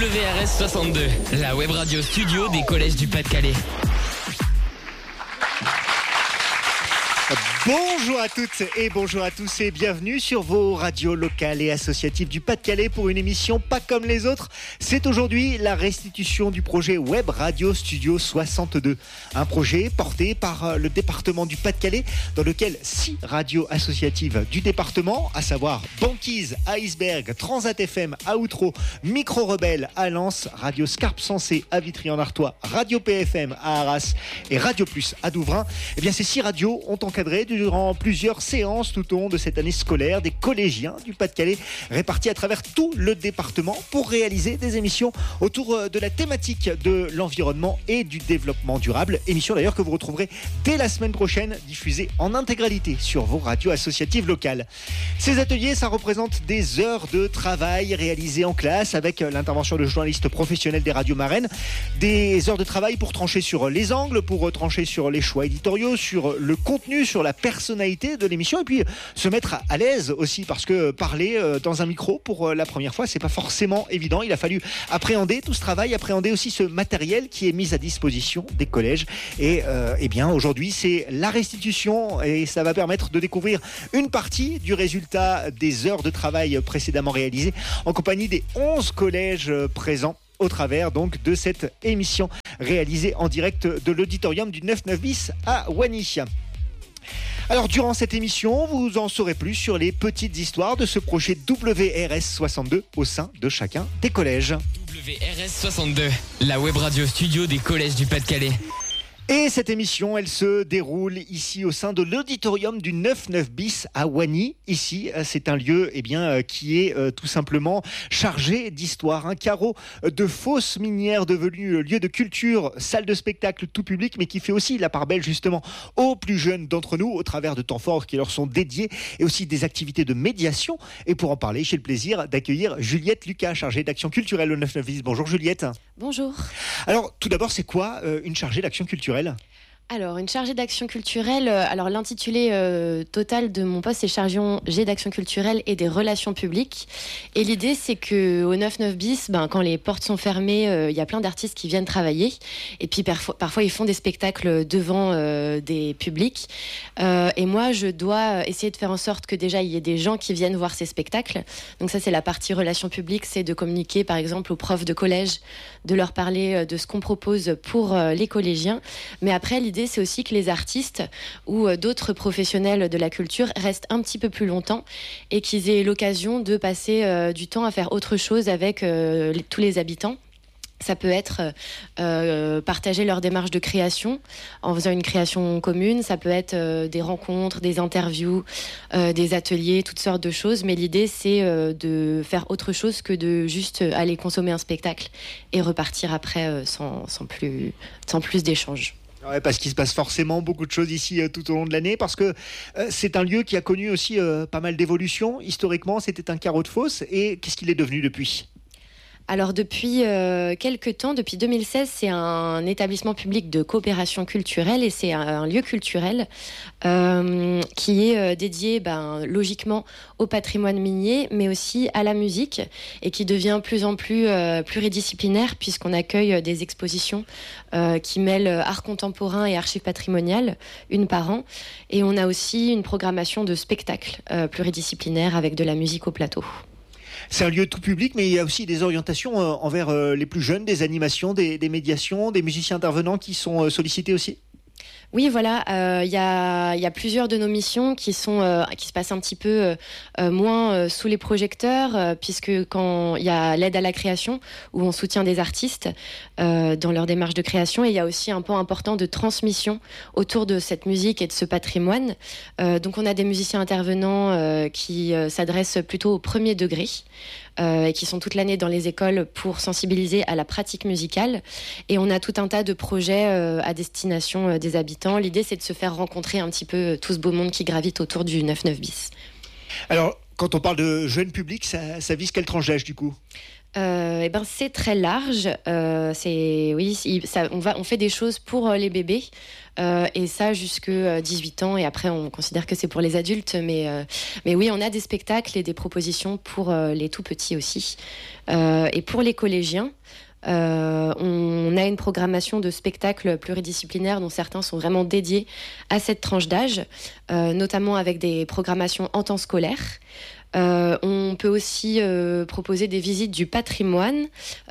WRS 62, la web radio studio des collèges du Pas-de-Calais. Bonjour à toutes et bonjour à tous et bienvenue sur vos radios locales et associatives du Pas-de-Calais pour une émission pas comme les autres. C'est aujourd'hui la restitution du projet Web Radio Studio 62. Un projet porté par le département du Pas-de-Calais dans lequel 6 radios associatives du département, à savoir Banquise, à Iceberg, Transat FM, à Outreau, Micro Rebelle, à Lens, Radio Scarpe Sensée, à Vitry-en-Artois, Radio PFM, à Arras et Radio Plus, à Douvrin. Eh bien, ces 6 radios ont encadré durant plusieurs séances tout au long de cette année scolaire des collégiens du Pas-de-Calais répartis à travers tout le département pour réaliser des émissions autour de la thématique de l'environnement et du développement durable. Émission d'ailleurs que vous retrouverez dès la semaine prochaine diffusée en intégralité sur vos radios associatives locales. Ces ateliers, ça représente des heures de travail réalisées en classe avec l'intervention de journalistes professionnels des radios marraines, des heures de travail pour trancher sur les angles, pour trancher sur les choix éditoriaux, sur le contenu, sur la personnalité de l'émission et puis se mettre à l'aise aussi parce que parler dans un micro pour la première fois, c'est pas forcément évident. Il a fallu appréhender tout ce travail, appréhender aussi ce matériel qui est mis à disposition des collèges et bien aujourd'hui c'est la restitution et ça va permettre de découvrir une partie du résultat des heures de travail précédemment réalisées en compagnie des 11 collèges présents au travers donc de cette émission réalisée en direct de l'auditorium du 9-9 bis à Wany. Alors durant cette émission, vous en saurez plus sur les petites histoires de ce projet WRS 62 au sein de chacun des collèges. WRS 62, la web radio studio des collèges du Pas-de-Calais. Et cette émission, elle se déroule ici au sein de l'auditorium du 9-9 bis à Wany. Ici, c'est un lieu qui est tout simplement chargé d'histoire. Un carreau de fosses minières devenu lieu de culture, salle de spectacle tout public, mais qui fait aussi la part belle justement aux plus jeunes d'entre nous au travers de temps forts qui leur sont dédiés et aussi des activités de médiation. Et pour en parler, j'ai le plaisir d'accueillir Juliette Lucas, chargée d'action culturelle au 9-9 bis. Bonjour Juliette. Bonjour. Alors tout d'abord, c'est quoi une chargée d'action culturelle ? Alors, une chargée d'action culturelle, l'intitulé total de mon poste, c'est chargée d'action culturelle et des relations publiques. Et l'idée, c'est qu'au 9-9 bis, quand les portes sont fermées, il y a plein d'artistes qui viennent travailler. Et puis, parfois ils font des spectacles devant des publics. Et moi, je dois essayer de faire en sorte que déjà, il y ait des gens qui viennent voir ces spectacles. Donc ça, c'est la partie relations publiques, c'est de communiquer, par exemple, aux profs de collège, de leur parler de ce qu'on propose pour les collégiens. Mais après, l'idée, c'est aussi que les artistes ou d'autres professionnels de la culture restent un petit peu plus longtemps et qu'ils aient l'occasion de passer du temps à faire autre chose avec tous les habitants. Ça peut être partager leur démarche de création en faisant une création commune. Ça peut être des rencontres, des interviews, des ateliers, toutes sortes de choses. Mais l'idée, c'est de faire autre chose que de juste aller consommer un spectacle et repartir après sans plus d'échanges. Ouais, parce qu'il se passe forcément beaucoup de choses ici tout au long de l'année, parce que c'est un lieu qui a connu aussi pas mal d'évolutions. Historiquement, c'était un carreau de fosse. Et qu'est-ce qu'il est devenu depuis ? Alors depuis quelques temps, depuis 2016, c'est un établissement public de coopération culturelle et c'est un lieu culturel qui est dédié logiquement au patrimoine minier, mais aussi à la musique et qui devient plus en plus pluridisciplinaire puisqu'on accueille des expositions qui mêlent art contemporain et archives patrimoniales, une par an. Et on a aussi une programmation de spectacles pluridisciplinaires avec de la musique au plateau. C'est un lieu tout public, mais il y a aussi des orientations envers les plus jeunes, des animations, des médiations, des musiciens intervenants qui sont sollicités aussi ? Oui, voilà, il y a plusieurs de nos missions qui se passent un petit peu moins sous les projecteurs, puisque quand il y a l'aide à la création, où on soutient des artistes dans leur démarche de création, et il y a aussi un point important de transmission autour de cette musique et de ce patrimoine. Donc on a des musiciens intervenants qui s'adressent plutôt au premier degré, et qui sont toute l'année dans les écoles pour sensibiliser à la pratique musicale. Et on a tout un tas de projets à destination des habitants. L'idée, c'est de se faire rencontrer un petit peu tout ce beau monde qui gravite autour du 9-9 bis. Alors, quand on parle de jeune public, ça vise quelle tranche d'âge du coup ? C'est très large. On fait des choses pour les bébés et ça jusque 18 ans et après on considère que c'est pour les adultes. Mais oui, on a des spectacles et des propositions pour les tout petits aussi. Et pour les collégiens, on a une programmation de spectacles pluridisciplinaires dont certains sont vraiment dédiés à cette tranche d'âge, notamment avec des programmations en temps scolaire. On peut aussi proposer des visites du patrimoine,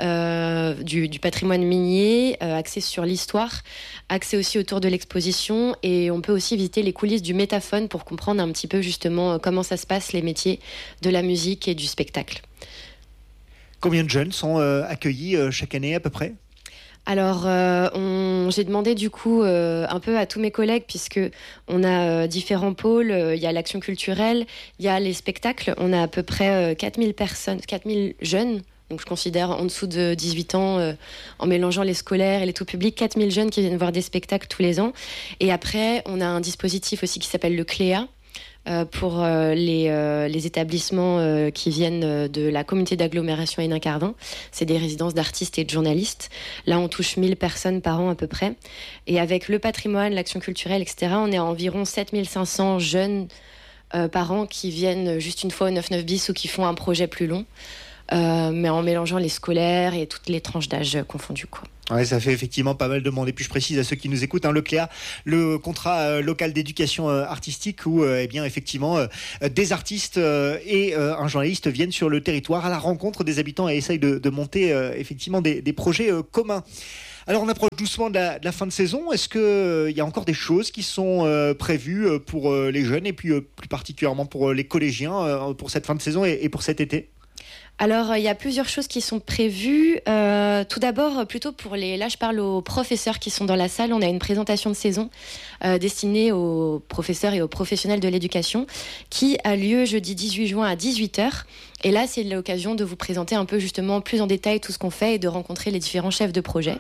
du patrimoine minier, axé sur l'histoire, axé aussi autour de l'exposition, et on peut aussi visiter les coulisses du Métaphone pour comprendre un petit peu justement comment ça se passe, les métiers de la musique et du spectacle. Combien de jeunes sont accueillis chaque année à peu près ? Alors, j'ai demandé du coup un peu à tous mes collègues, puisque on a différents pôles. Il y a l'action culturelle, il y a les spectacles. On a à peu près 4000 personnes, 4000 jeunes. Donc, je considère en dessous de 18 ans, en mélangeant les scolaires et les tout publics, 4000 jeunes qui viennent voir des spectacles tous les ans. Et après, on a un dispositif aussi qui s'appelle le CLEA, pour les établissements qui viennent de la communauté d'agglomération Hénin-Cardin. C'est des résidences d'artistes et de journalistes. Là, on touche 1000 personnes par an à peu près. Et avec le patrimoine, l'action culturelle, etc., on est à environ 7500 jeunes par an qui viennent juste une fois au 9-9 bis ou qui font un projet plus long. Mais en mélangeant les scolaires et toutes les tranches d'âge confondues, quoi. Ouais, ça fait effectivement pas mal de monde. Et puis je précise à ceux qui nous écoutent, le CLEA, le contrat local d'éducation artistique, où effectivement des artistes et un journaliste viennent sur le territoire à la rencontre des habitants et essayent de monter effectivement des projets communs. Alors on approche doucement de la fin de saison. Est-ce qu'il y a encore des choses qui sont prévues pour les jeunes et puis plus particulièrement pour les collégiens pour cette fin de saison et pour cet été ? Alors, il y a plusieurs choses qui sont prévues. Tout d'abord, plutôt là, je parle aux professeurs qui sont dans la salle. On a une présentation de saison destinée aux professeurs et aux professionnels de l'éducation qui a lieu jeudi 18 juin à 18h. Et là, c'est l'occasion de vous présenter un peu justement plus en détail tout ce qu'on fait et de rencontrer les différents chefs de projet.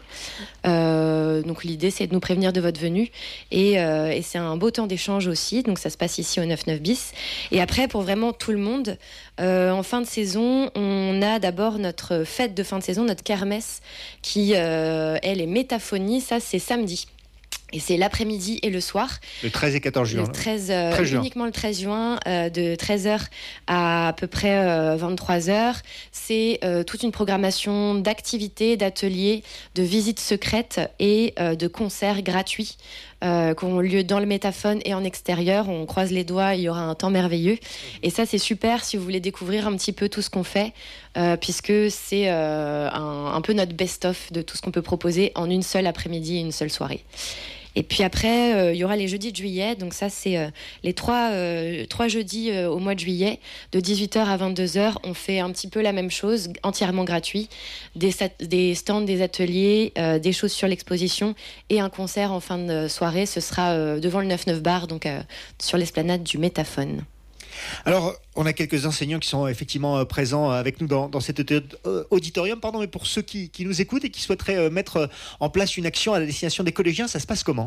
Donc l'idée, c'est de nous prévenir de votre venue. Et c'est un beau temps d'échange aussi. Donc ça se passe ici au 9-9 bis. Et après, pour vraiment tout le monde, en fin de saison, on a d'abord notre fête de fin de saison, notre kermesse, qui, elle, est métaphonie. Ça, c'est samedi. Et c'est l'après-midi et le soir. Le 13 et 14 juin. Le 13 uniquement le 13 juin, de 13h à peu près 23h. C'est toute une programmation d'activités, d'ateliers, de visites secrètes et de concerts gratuits qui ont lieu dans le Métaphone et en extérieur. On croise les doigts, il y aura un temps merveilleux. Et ça, c'est super si vous voulez découvrir un petit peu tout ce qu'on fait, puisque c'est un peu notre best-of de tout ce qu'on peut proposer en une seule après-midi et une seule soirée. Et puis après, il y aura les jeudis de juillet. Donc ça, c'est les trois jeudis au mois de juillet, de 18h à 22h. On fait un petit peu la même chose, entièrement gratuit. Des stands, des ateliers, des choses sur l'exposition et un concert en fin de soirée. Ce sera devant le 9-9 bar, donc sur l'esplanade du Métaphone. Alors, on a quelques enseignants qui sont effectivement présents avec nous dans cet auditorium. Mais pour ceux qui nous écoutent et qui souhaiteraient mettre en place une action à la destination des collégiens, ça se passe comment ?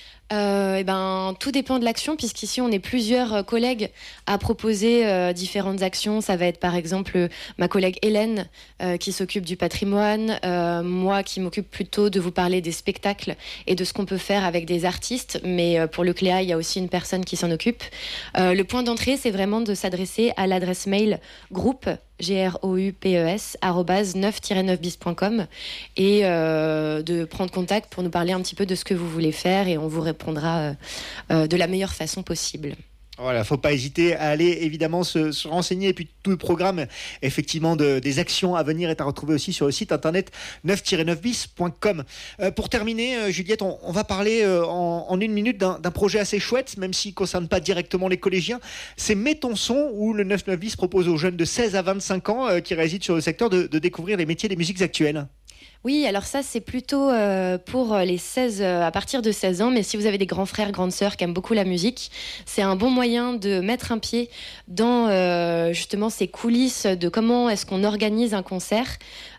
Tout dépend de l'action, puisqu'ici on est plusieurs collègues à proposer différentes actions. Ça va être par exemple ma collègue Hélène qui s'occupe du patrimoine, moi qui m'occupe plutôt de vous parler des spectacles et de ce qu'on peut faire avec des artistes, mais pour le CLEA il y a aussi une personne qui s'en occupe. Le point d'entrée, c'est vraiment de s'adresser à l'adresse mail groupe GROUPES @9-9bis.com et de prendre contact pour nous parler un petit peu de ce que vous voulez faire, et on vous répondra de la meilleure façon possible. Voilà, faut pas hésiter à aller évidemment se renseigner, et puis tout le programme effectivement des actions à venir est à retrouver aussi sur le site internet 9-9bis.com. Pour terminer, Juliette, on va parler en une minute d'un projet assez chouette, même s'il ne concerne pas directement les collégiens. C'est Mets ton son, où le 9-9 bis propose aux jeunes de 16 à 25 ans qui résident sur le secteur de découvrir les métiers des musiques actuelles. Oui, alors ça, c'est plutôt pour les 16, à partir de 16 ans. Mais si vous avez des grands frères, grandes sœurs qui aiment beaucoup la musique, c'est un bon moyen de mettre un pied dans justement ces coulisses de comment est-ce qu'on organise un concert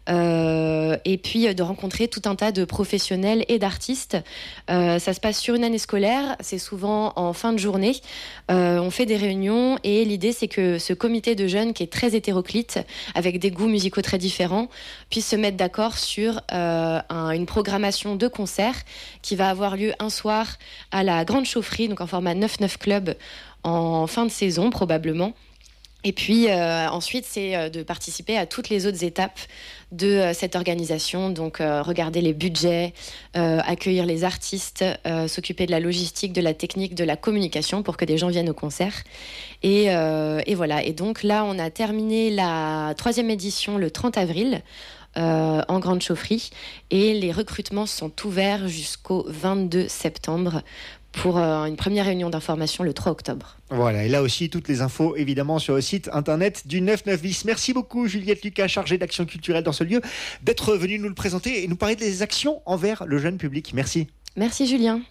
et puis de rencontrer tout un tas de professionnels et d'artistes. Ça se passe sur une année scolaire, c'est souvent en fin de journée. On fait des réunions et l'idée c'est que ce comité de jeunes qui est très hétéroclite, avec des goûts musicaux très différents, puisse se mettre d'accord sur une programmation de concerts qui va avoir lieu un soir à la Grande Chaufferie, donc en format 9-9 Club, en fin de saison probablement. Et puis ensuite, c'est de participer à toutes les autres étapes de cette organisation. Donc regarder les budgets, accueillir les artistes, s'occuper de la logistique, de la technique, de la communication pour que des gens viennent au concert. Et voilà. Et donc là, on a terminé la 3e édition le 30 avril. En Grande Chaufferie, et les recrutements sont ouverts jusqu'au 22 septembre pour une première réunion d'information le 3 octobre. Voilà, et là aussi, toutes les infos, évidemment, sur le site internet du 9-9 bis. Merci beaucoup, Juliette Lucas, chargée d'action culturelle dans ce lieu, d'être venue nous le présenter et nous parler des actions envers le jeune public. Merci. Merci, Julien.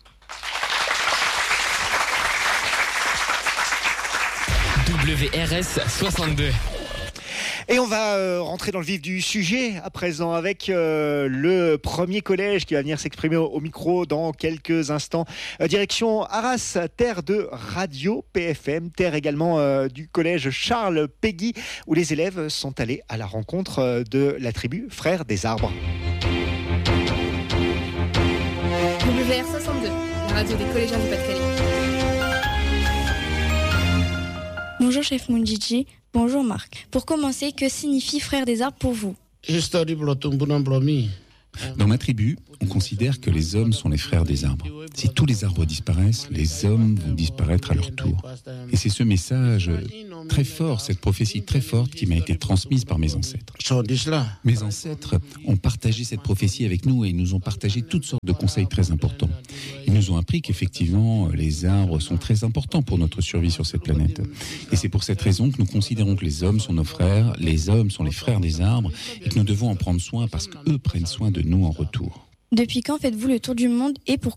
WRS 62. Et on va rentrer dans le vif du sujet à présent avec le premier collège qui va venir s'exprimer au micro dans quelques instants. Direction Arras, terre de Radio PFM, terre également du collège Charles Péguy, où les élèves sont allés à la rencontre de la tribu Frères des Arbres. WR 62, la radio des collégiens du Pas-de-Calais. Bonjour chef Mundiji, bonjour Marc. Pour commencer, que signifie Frères des Arbres pour vous ? Dans ma tribu, on considère que les hommes sont les frères des arbres. Si tous les arbres disparaissent, les hommes vont disparaître à leur tour. Et c'est ce message très fort, cette prophétie très forte qui m'a été transmise par mes ancêtres. Mes ancêtres ont partagé cette prophétie avec nous et ils nous ont partagé toutes sortes de conseils très importants. Ils nous ont appris qu'effectivement, les arbres sont très importants pour notre survie sur cette planète. Et c'est pour cette raison que nous considérons que les hommes sont nos frères, les hommes sont les frères des arbres et que nous devons en prendre soin parce qu'eux prennent soin de nous en retour. Depuis quand faites-vous le tour du monde et pourquoi ?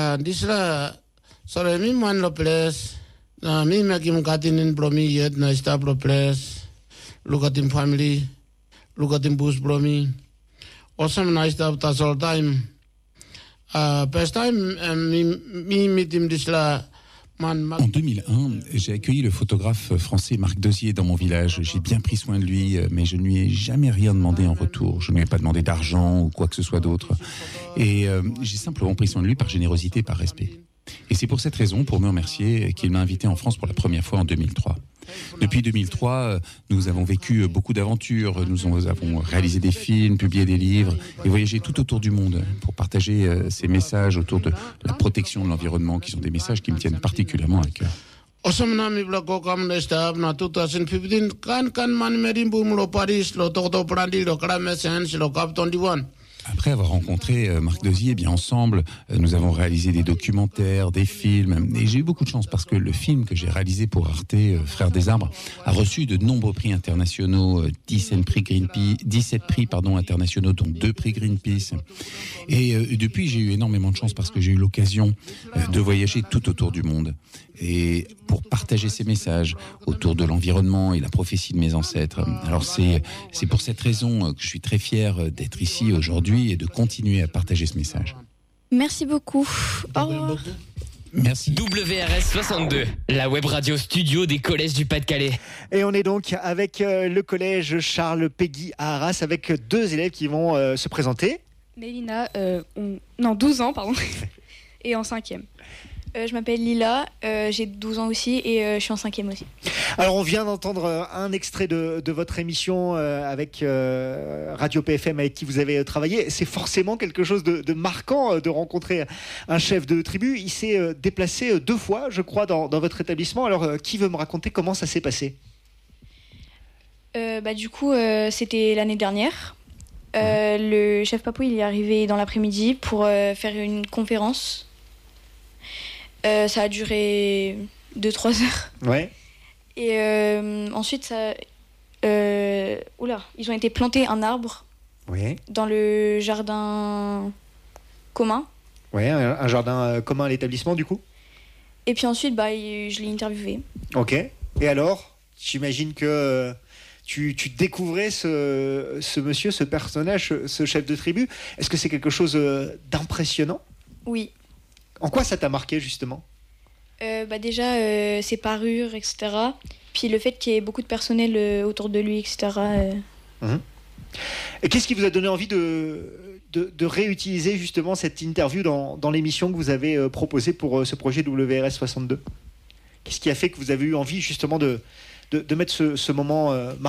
En 2001, j'ai accueilli le photographe français Marc Dosier dans mon village. J'ai bien pris soin de lui, mais je ne lui ai jamais rien demandé en retour. Je ne lui ai pas demandé d'argent ou quoi que ce soit d'autre. Et j'ai simplement pris soin de lui par générosité, par respect. Et c'est pour cette raison, pour me remercier, qu'il m'a invité en France pour la première fois en 2003. Depuis 2003, nous avons vécu beaucoup d'aventures, nous avons réalisé des films, publié des livres et voyagé tout autour du monde pour partager ces messages autour de la protection de l'environnement, qui sont des messages qui me tiennent particulièrement à cœur. Après avoir rencontré Marc Dosier, bien ensemble, nous avons réalisé des documentaires, des films. Et j'ai eu beaucoup de chance parce que le film que j'ai réalisé pour Arte, Frères des Arbres, a reçu de nombreux prix internationaux, 17 prix internationaux, dont 2 prix Greenpeace. Et depuis, j'ai eu énormément de chance parce que j'ai eu l'occasion de voyager tout autour du monde. Et pour partager ces messages autour de l'environnement et la prophétie de mes ancêtres. Alors c'est pour cette raison que je suis très fier d'être ici aujourd'hui et de continuer à partager ce message. Merci beaucoup. Au revoir. Merci. WRS 62, la web radio studio des collèges du Pas-de-Calais. Et on est donc avec le collège Charles Péguy à Arras, avec 2 élèves qui vont se présenter. Mélina, 12 ans, pardon, et en 5e. Je m'appelle Lila, j'ai 12 ans aussi et je suis en 5e aussi. Alors on vient d'entendre un extrait de votre émission avec Radio PFM avec qui vous avez travaillé. C'est forcément quelque chose de marquant de rencontrer un chef de tribu. Il s'est déplacé 2 fois, je crois, dans votre établissement. Alors qui veut me raconter comment ça s'est passé ? Du coup, c'était l'année dernière. Le chef Papou, il est arrivé dans l'après-midi pour faire une conférence. Ça a duré 2-3 heures. Ouais. Et ensuite, ils ont été planter un arbre dans le jardin commun. Ouais, un jardin commun à l'établissement, du coup. Et puis ensuite, je l'ai interviewé. Ok. Et alors, j'imagine que tu découvrais ce monsieur, ce personnage, ce chef de tribu. Est-ce que c'est quelque chose d'impressionnant ? Oui. En quoi ça t'a marqué, justement ? Déjà, ses parures, etc. Puis le fait qu'il y ait beaucoup de personnel autour de lui, etc. Et qu'est-ce qui vous a donné envie de réutiliser justement cette interview dans l'émission que vous avez proposée pour ce projet WRS 62 ? Qu'est-ce qui a fait que vous avez eu envie justement de mettre ce moment marquant ?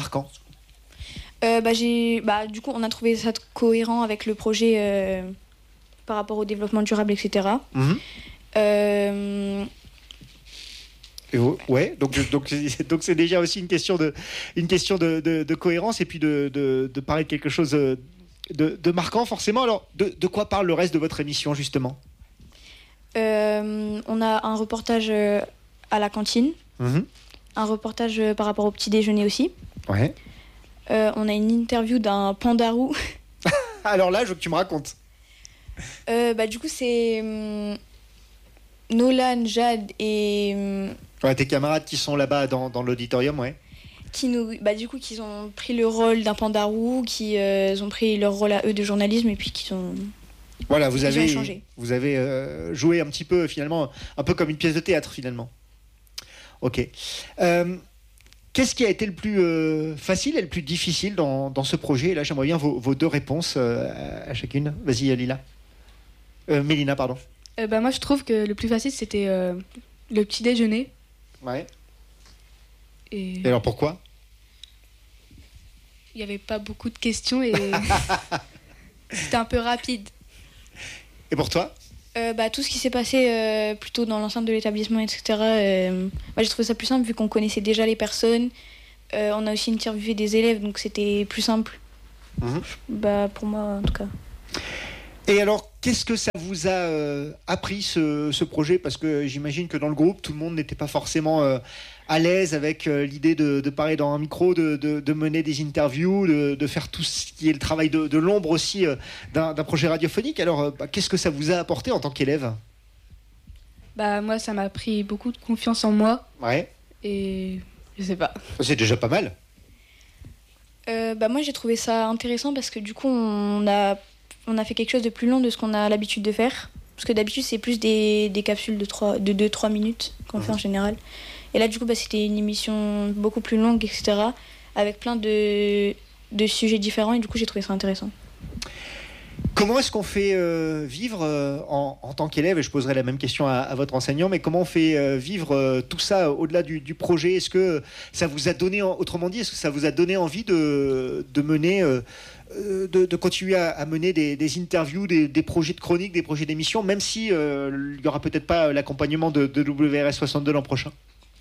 Du coup, on a trouvé ça cohérent avec le projet par rapport au développement durable, etc. Ouais, donc c'est déjà aussi une question de cohérence et puis de parler de quelque chose de marquant forcément. Alors, de quoi parle le reste de votre émission justement ? On a un reportage à la cantine, un reportage par rapport au petit déjeuner aussi. Ouais. On a une interview d'un pandarou. Alors là, je veux que tu me racontes. Du coup, c'est Nolan, Jade et... tes camarades qui sont là-bas dans l'auditorium, ouais. Qu'ils ont pris le rôle d'un pandarou, qui ont pris leur rôle à eux de journalisme et puis qu'ils ont... Voilà, vous avez joué un petit peu finalement, un peu comme une pièce de théâtre finalement. Ok. Qu'est-ce qui a été le plus facile et le plus difficile dans ce projet ? Là, j'aimerais bien vos deux réponses à chacune. Vas-y, Lila. Mélina, pardon. Moi, je trouve que le plus facile, c'était le petit déjeuner. Ouais. Et alors, pourquoi ? Il n'y avait pas beaucoup de questions et c'était un peu rapide. Et pour toi ? Tout ce qui s'est passé plutôt dans l'enceinte de l'établissement, etc. J'ai trouvé ça plus simple vu qu'on connaissait déjà les personnes. On a aussi interviewé des élèves, donc c'était plus simple. Pour moi, en tout cas. Et alors, qu'est-ce que ça vous a appris ce projet ? Parce que j'imagine que dans le groupe, tout le monde n'était pas forcément à l'aise avec l'idée de parler dans un micro, de mener des interviews, de faire tout ce qui est le travail de l'ombre aussi d'un projet radiophonique. Alors, qu'est-ce que ça vous a apporté en tant qu'élève ? Moi, ça m'a pris beaucoup de confiance en moi. Ouais. Et je sais pas. C'est déjà pas mal. Moi, j'ai trouvé ça intéressant parce que du coup, on a fait quelque chose de plus long de ce qu'on a l'habitude de faire. Parce que d'habitude, c'est plus des capsules de 2-3 minutes qu'on fait en général. Et là, du coup, c'était une émission beaucoup plus longue, etc. Avec plein de sujets différents. Et du coup, j'ai trouvé ça intéressant. Comment est-ce qu'on fait vivre en tant qu'élève, et je poserai la même question à votre enseignant, mais comment on fait vivre tout ça au-delà du projet ? Est-ce que ça vous a donné, autrement dit, est-ce que ça vous a donné envie de mener, de continuer à mener des interviews, des projets de chronique, des projets d'émission, même si il n'y aura peut-être pas l'accompagnement de WRS 62 l'an prochain ?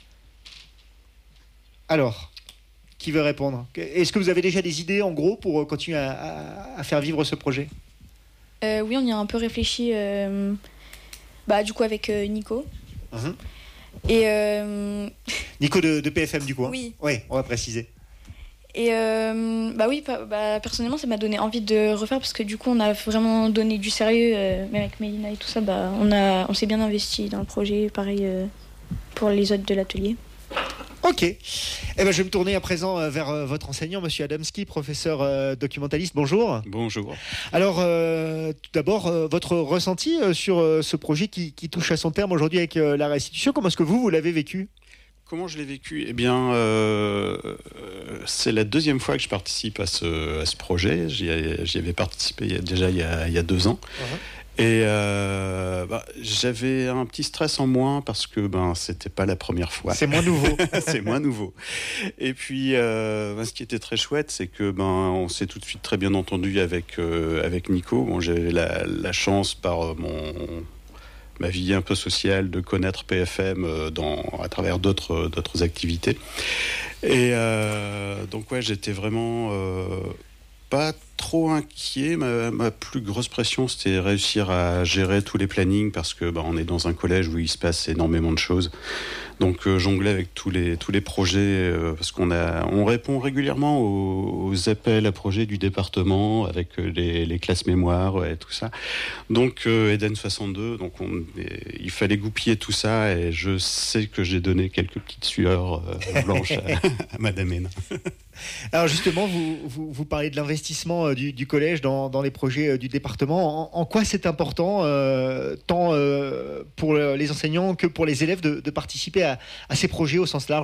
Alors, qui veut répondre ? Est-ce que vous avez déjà des idées, en gros, pour continuer à faire vivre ce projet ? Oui, on y a un peu réfléchi, du coup, avec Nico. Et Nico de PFM, du coup. Oui. Oui, on va préciser. Et personnellement, ça m'a donné envie de refaire parce que du coup, on a vraiment donné du sérieux, même avec Mélina et tout ça. On s'est bien investi dans le projet, pareil pour les autres de l'atelier. Ok. Je vais me tourner à présent vers votre enseignant, Monsieur Adamski, professeur documentaliste. Bonjour. Bonjour. Alors, tout d'abord, votre ressenti sur ce projet qui touche à son terme aujourd'hui avec la restitution. Comment est-ce que vous l'avez vécu ? Comment je l'ai vécu ? Eh bien, c'est la deuxième fois que je participe à ce projet. J'y avais participé déjà il y a 2 ans. Et j'avais un petit stress en moins parce que c'était pas la première fois. C'est moins nouveau. C'est moins nouveau. Et puis, ce qui était très chouette, c'est que on s'est tout de suite très bien entendu avec Nico. Bon, j'avais la chance par ma vie un peu sociale de connaître PFM à travers d'autres activités. Et donc j'étais vraiment pas trop inquiet. Ma plus grosse pression, c'était réussir à gérer tous les plannings parce que on est dans un collège où il se passe énormément de choses. Donc jongler avec tous les projets, parce on répond régulièrement aux appels à projets du département avec les classes mémoire et tout ça. Donc Eden 62, donc il fallait goupiller tout ça, et je sais que j'ai donné quelques petites sueurs blanches à Madame Hénin. Alors justement, vous parlez de l'investissement du collège dans les projets du département. En quoi c'est important, tant pour les enseignants que pour les élèves, de participer à ces projets au sens large ?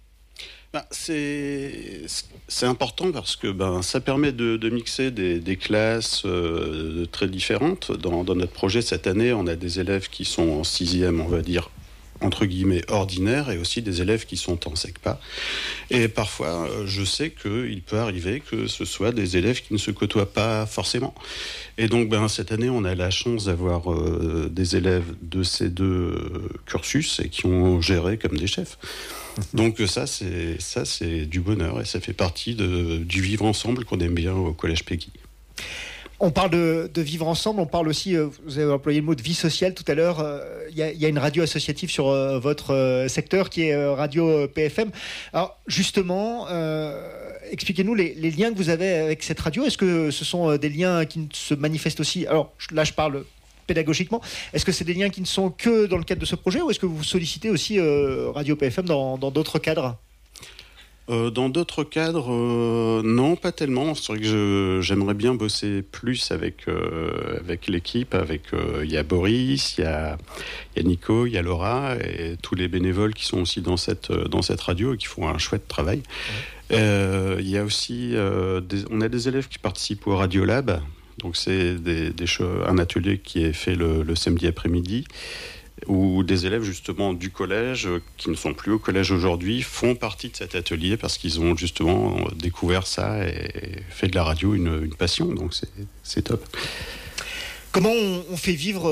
C'est important parce que ça permet de mixer des classes très différentes. Dans notre projet cette année, on a des élèves qui sont en 6e, on va dire, entre guillemets ordinaires, et aussi des élèves qui sont en SECPA. Et parfois, je sais qu'il peut arriver que ce soit des élèves qui ne se côtoient pas forcément. Et donc, cette année, on a la chance d'avoir des élèves de ces deux cursus et qui ont géré comme des chefs. Donc ça, c'est du bonheur, et ça fait partie du vivre ensemble qu'on aime bien au Collège Péguy. On parle de vivre ensemble, on parle aussi, vous avez employé le mot de vie sociale tout à l'heure, il y a une radio associative sur votre secteur qui est Radio PFM. Alors justement, expliquez-nous les liens que vous avez avec cette radio. Est-ce que ce sont des liens qui se manifestent aussi, alors là je parle pédagogiquement, est-ce que c'est des liens qui ne sont que dans le cadre de ce projet, ou est-ce que vous sollicitez aussi Radio PFM dans d'autres cadres ? Dans d'autres cadres, non, pas tellement. C'est vrai que j'aimerais bien bosser plus avec l'équipe. Il y a Boris, il y a Nico, il y a Laura, et tous les bénévoles qui sont aussi dans cette radio et qui font un chouette travail. Il y a aussi on a des élèves qui participent au Radiolab. Donc c'est un atelier qui est fait le samedi après-midi, où des élèves justement du collège, qui ne sont plus au collège aujourd'hui, font partie de cet atelier parce qu'ils ont justement découvert ça et fait de la radio une passion. Donc c'est top. Comment on fait vivre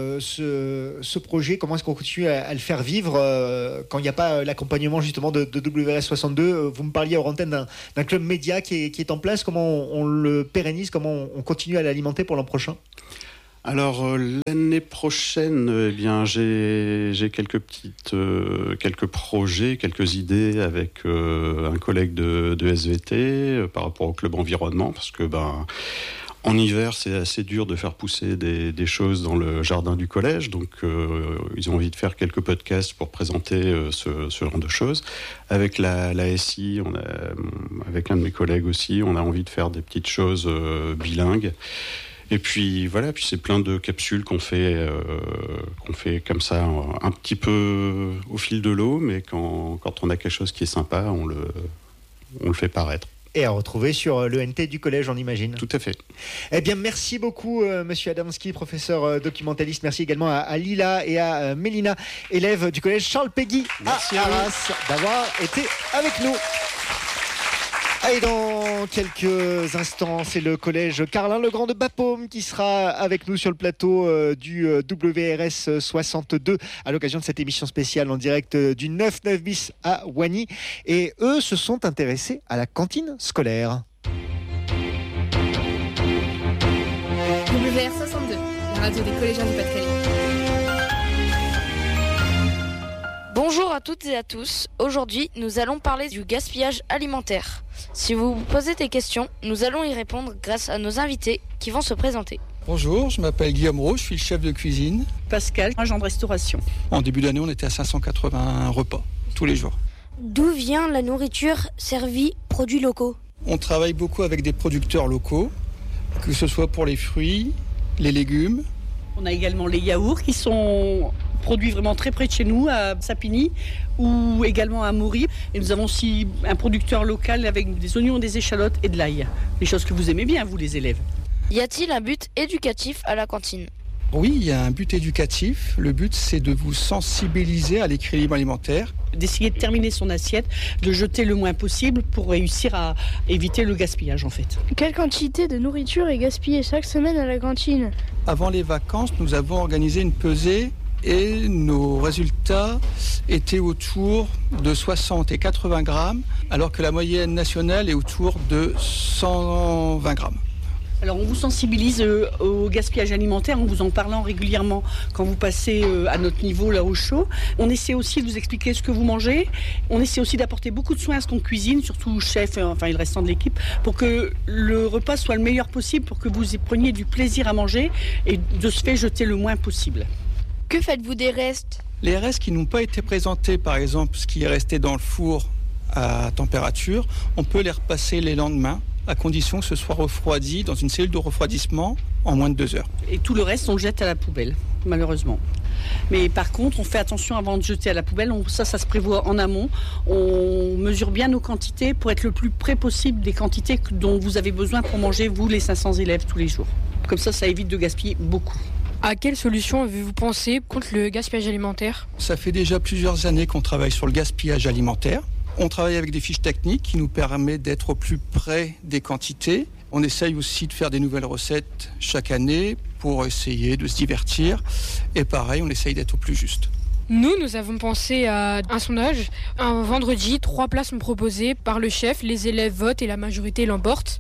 ce projet ? Comment est-ce qu'on continue à le faire vivre quand il n'y a pas l'accompagnement justement de WRS 62 ? Vous me parliez hors antenne d'un club média qui est en place. Comment on le pérennise ? Comment on continue à l'alimenter pour l'an prochain ? Alors l'année prochaine, j'ai quelques projets, quelques idées avec un collègue de SVT par rapport au club environnement, parce que en hiver, c'est assez dur de faire pousser des choses dans le jardin du collège. Donc, ils ont envie de faire quelques podcasts pour présenter ce genre de choses. Avec la SI, avec un de mes collègues aussi, on a envie de faire des petites choses bilingues. Et puis voilà, puis c'est plein de capsules qu'on fait comme ça, un petit peu au fil de l'eau, mais quand on a quelque chose qui est sympa, on le fait paraître. Et à retrouver sur l'ENT du collège, on imagine. Tout à fait. Eh bien, merci beaucoup, monsieur Adamski, professeur documentaliste. Merci également à Lila et à Mélina, élèves du collège Charles Péguy à Arras, d'avoir été avec nous. Et dans quelques instants, c'est le collège Carlin le Grand de Bapaume qui sera avec nous sur le plateau du WRS 62 à l'occasion de cette émission spéciale en direct du 9-9 bis à Wany. Et eux se sont intéressés à la cantine scolaire. WR 62, la radio des collégiens du Pas-de-Calais. Bonjour à toutes et à tous. Aujourd'hui, nous allons parler du gaspillage alimentaire. Si vous vous posez des questions, nous allons y répondre grâce à nos invités qui vont se présenter. Bonjour, je m'appelle Guillaume Roux, je suis le chef de cuisine. Pascal, agent de restauration. En début d'année, on était à 580 repas, tous les jours. D'où vient la nourriture servie produits locaux ? On travaille beaucoup avec des producteurs locaux, que ce soit pour les fruits, les légumes. On a également les yaourts qui sont produits vraiment très près de chez nous, à Sapigny, ou également à Maury. Et nous avons aussi un producteur local avec des oignons, des échalotes et de l'ail. Les choses que vous aimez bien, vous les élèves. Y a-t-il un but éducatif à la cantine ? Oui, il y a un but éducatif. Le but, c'est de vous sensibiliser à l'équilibre alimentaire. D'essayer de terminer son assiette, de jeter le moins possible pour réussir à éviter le gaspillage en fait. Quelle quantité de nourriture est gaspillée chaque semaine à la cantine ? Avant les vacances, nous avons organisé une pesée et nos résultats étaient autour de 60 et 80 grammes, alors que la moyenne nationale est autour de 120 grammes. Alors on vous sensibilise au gaspillage alimentaire en vous en parlant régulièrement quand vous passez à notre niveau là au chaud. On essaie aussi de vous expliquer ce que vous mangez. On essaie aussi d'apporter beaucoup de soins à ce qu'on cuisine, surtout chef, enfin et le restant de l'équipe, pour que le repas soit le meilleur possible, pour que vous preniez du plaisir à manger et de ce fait jeter le moins possible. Que faites-vous des restes ? Les restes qui n'ont pas été présentés, par exemple ce qui est resté dans le four à température, on peut les repasser les lendemains, à condition que ce soit refroidi dans une cellule de refroidissement en moins de 2 heures. Et tout le reste, on le jette à la poubelle, malheureusement. Mais par contre, on fait attention avant de jeter à la poubelle. Ça se prévoit en amont. On mesure bien nos quantités pour être le plus près possible des quantités dont vous avez besoin pour manger, vous, les 500 élèves, tous les jours. Comme ça évite de gaspiller beaucoup. À quelle solution avez-vous pensé contre le gaspillage alimentaire ? Ça fait déjà plusieurs années qu'on travaille sur le gaspillage alimentaire. On travaille avec des fiches techniques qui nous permettent d'être au plus près des quantités. On essaye aussi de faire des nouvelles recettes chaque année pour essayer de se divertir. Et pareil, on essaye d'être au plus juste. Nous avons pensé à un sondage. Un vendredi, 3 plats sont proposés par le chef, les élèves votent et la majorité l'emporte.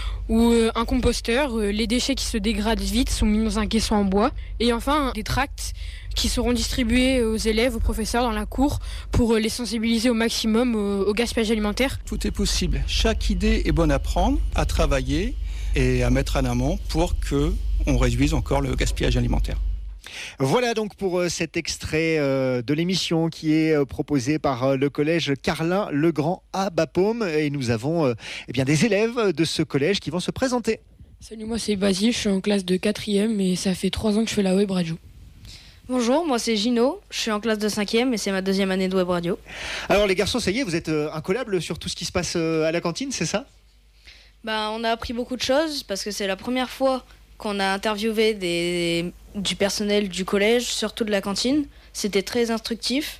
Ou un composteur, les déchets qui se dégradent vite sont mis dans un caisson en bois. Et enfin, des tracts qui seront distribués aux élèves, aux professeurs dans la cour pour les sensibiliser au maximum au gaspillage alimentaire. Tout est possible. Chaque idée est bonne à prendre, à travailler et à mettre en amont pour qu'on réduise encore le gaspillage alimentaire. Voilà donc pour cet extrait de l'émission qui est proposé par le collège Carlin Legrand à Bapaume. Et nous avons des élèves de ce collège qui vont se présenter. Salut, moi c'est Basile, je suis en classe de 4e et ça fait 3 ans que je fais la web radio. Bonjour, moi c'est Gino, je suis en classe de 5e et c'est ma 2e année de web radio. Alors les garçons, ça y est, vous êtes incollables sur tout ce qui se passe à la cantine, c'est ça ? On a appris beaucoup de choses parce que c'est la première fois qu'on a interviewé du personnel du collège, surtout de la cantine. C'était très instructif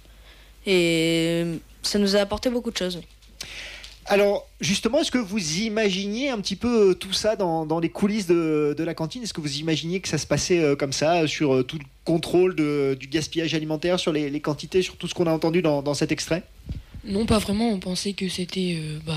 et ça nous a apporté beaucoup de choses. Alors justement, est-ce que vous imaginiez un petit peu tout ça dans les coulisses de la cantine ? Est-ce que vous imaginiez que ça se passait comme ça, sur tout le contrôle du gaspillage alimentaire, sur les quantités, sur tout ce qu'on a entendu dans cet extrait ? Non, pas vraiment. On pensait que c'était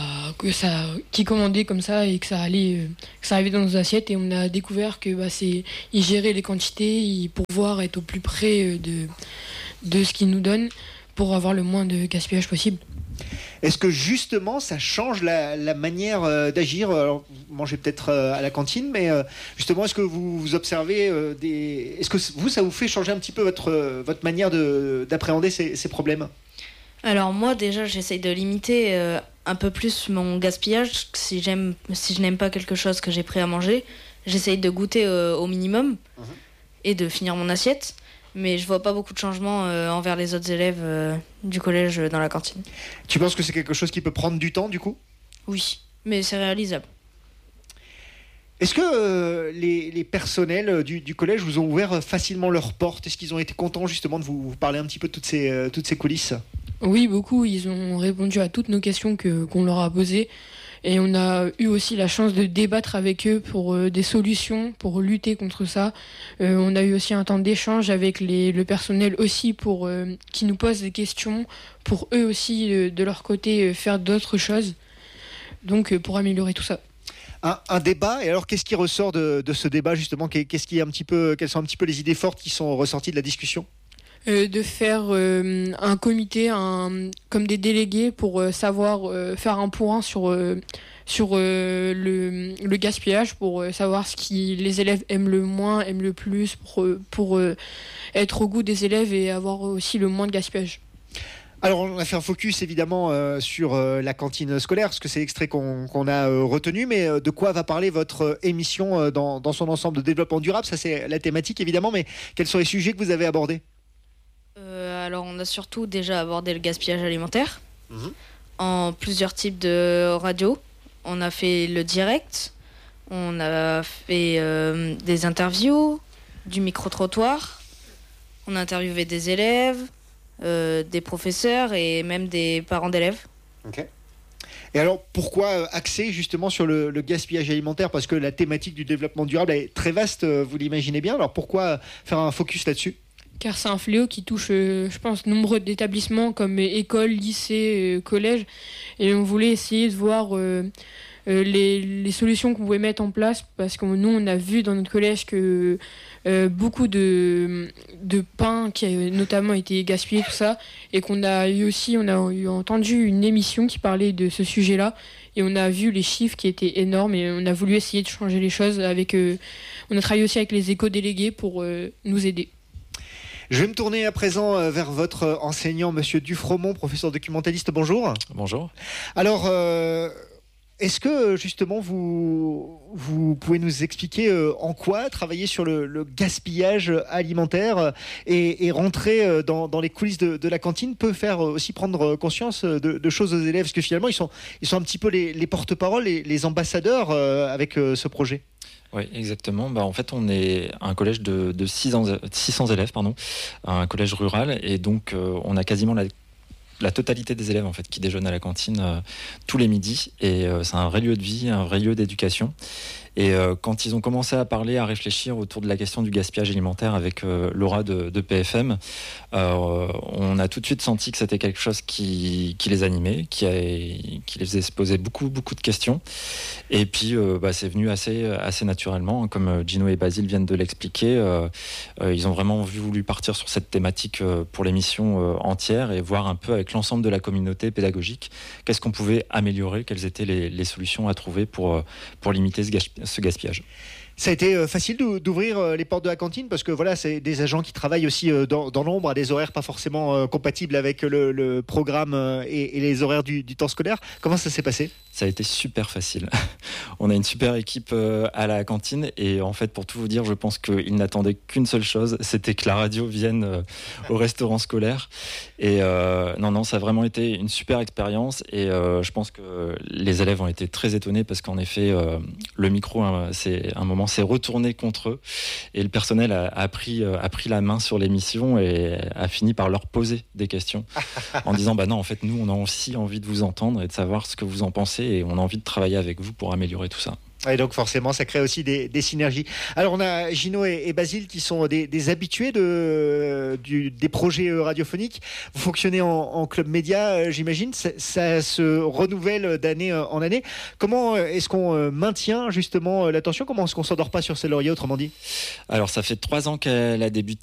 qui commandait comme ça et que ça arrivait dans nos assiettes. Et on a découvert que ils géraient les quantités pour pouvoir être au plus près de ce qu'ils nous donnent pour avoir le moins de gaspillage possible. Est-ce que justement ça change la manière d'agir ? Alors, vous mangez peut-être à la cantine, mais justement, est-ce que vous observez est-ce que ça vous fait changer un petit peu votre manière d'appréhender ces problèmes ? Alors moi déjà j'essaye de limiter un peu plus mon gaspillage. Si je n'aime pas quelque chose que j'ai pris à manger, j'essaye de goûter au minimum et de finir mon assiette. Mais je vois pas beaucoup de changements envers les autres élèves du collège dans la cantine. Tu penses que c'est quelque chose qui peut prendre du temps du coup ? Oui, mais c'est réalisable. Est-ce que les personnels du collège vous ont ouvert facilement leurs portes ? Est-ce qu'ils ont été contents justement de vous parler un petit peu de toutes ces coulisses ? Oui, beaucoup. Ils ont répondu à toutes nos questions qu'on leur a posées. Et on a eu aussi la chance de débattre avec eux pour des solutions, pour lutter contre ça. On a eu aussi un temps d'échange avec le personnel aussi pour qui nous pose des questions, pour eux aussi, de leur côté, faire d'autres choses. Donc, pour améliorer tout ça. Un débat, et alors qu'est-ce qui ressort de ce débat justement ? Quelles sont un petit peu les idées fortes qui sont ressorties de la discussion ? De faire un comité, comme des délégués pour savoir faire un point sur le gaspillage, pour savoir ce qui les élèves aiment le moins, aiment le plus, pour être au goût des élèves et avoir aussi le moins de gaspillage. Alors on a fait un focus évidemment sur la cantine scolaire, parce que c'est l'extrait qu'on a retenu, mais de quoi va parler votre émission dans son ensemble de développement durable ? Ça c'est la thématique évidemment, mais quels sont les sujets que vous avez abordés ? Alors on a surtout déjà abordé le gaspillage alimentaire en plusieurs types de radios. On a fait le direct, on a fait des interviews, du micro-trottoir, on a interviewé des élèves, des professeurs et même des parents d'élèves. Ok. Et alors pourquoi axer justement sur le gaspillage alimentaire ? Parce que la thématique du développement durable est très vaste, vous l'imaginez bien. Alors pourquoi faire un focus là-dessus ? Car c'est un fléau qui touche, je pense, nombre d'établissements comme écoles, lycées, collèges. Et on voulait essayer de voir les solutions qu'on pouvait mettre en place, parce que nous, on a vu dans notre collège que beaucoup de pain qui a notamment été gaspillé, tout ça, et qu'on a eu aussi, on a eu entendu une émission qui parlait de ce sujet-là, et on a vu les chiffres qui étaient énormes, et on a voulu essayer de changer les choses avec... on a travaillé aussi avec les éco-délégués pour nous aider. Je vais me tourner à présent vers votre enseignant, monsieur Dufromont, professeur documentaliste. Bonjour. Bonjour. Alors, est-ce que justement vous pouvez nous expliquer en quoi travailler sur le gaspillage alimentaire et rentrer dans les coulisses de la cantine peut faire aussi prendre conscience de choses aux élèves, parce que finalement ils sont un petit peu les porte-parole, les ambassadeurs avec ce projet. Oui, exactement. En fait, on est un collège de 600 élèves, un collège rural, et donc on a quasiment la totalité des élèves en fait qui déjeunent à la cantine tous les midis, et c'est un vrai lieu de vie, un vrai lieu d'éducation. Et quand ils ont commencé à parler, à réfléchir autour de la question du gaspillage alimentaire avec Laura de PFM, on a tout de suite senti que c'était quelque chose qui les animait, qui les faisait se poser beaucoup de questions. Et puis c'est venu assez naturellement, comme Gino et Basile viennent de l'expliquer. Ils ont vraiment voulu partir sur cette thématique pour l'émission entière, et voir un peu avec l'ensemble de la communauté pédagogique qu'est-ce qu'on pouvait améliorer, quelles étaient les solutions à trouver pour limiter ce gaspillage. Ça a été facile d'ouvrir les portes de la cantine, parce que voilà, c'est des agents qui travaillent aussi dans l'ombre, à des horaires pas forcément compatibles avec le programme et les horaires du temps scolaire. Comment ça s'est passé ? Ça a été super facile. On a une super équipe à la cantine, et en fait, pour tout vous dire, je pense qu'ils n'attendaient qu'une seule chose, c'était que la radio vienne au restaurant scolaire. Et non, ça a vraiment été une super expérience, et je pense que les élèves ont été très étonnés, parce qu'en effet, le micro, c'est un moment s'est retourné contre eux, et le personnel a pris la main sur l'émission et a fini par leur poser des questions en disant non, en fait nous on a aussi envie de vous entendre et de savoir ce que vous en pensez, et on a envie de travailler avec vous pour améliorer tout ça. Et donc forcément, ça crée aussi des synergies. Alors on a Gino et Basile qui sont des habitués des projets radiophoniques. Vous fonctionnez en club média, j'imagine. Ça se renouvelle d'année en année. Comment est-ce qu'on maintient justement l'attention ? Comment est-ce qu'on ne s'endort pas sur ses lauriers, autrement dit ? Alors ça fait 3 ans qu'elle a débuté